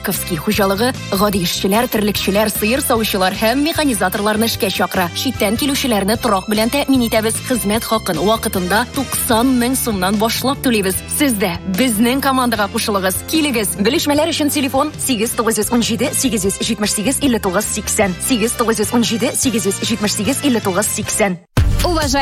Раковский хуҗалыгы гади эшчеләр, терлекчеләр, сыер савучылар һәм механизаторларны эшкә чакыра. Читтән килүчеләрне торак белән тәэмин итәбез. Хезмәт хакын вакытында 90 мең сумнан башлап түлибез. Сез дә безнең командага кушылыгыз. Килегез. Белешмәләр өчен телефон 8917 878 59 80. 8917 878 59 80.